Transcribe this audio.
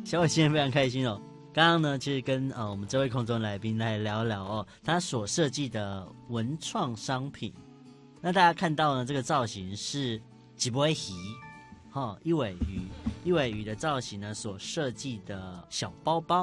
小伟今天非常开心哦。刚刚呢，其实跟我们这位空中来宾来聊聊哦，他所设计的文创商品。那大家看到呢，这个造型是一尾鱼，一尾鱼的造型呢所设计的小包包。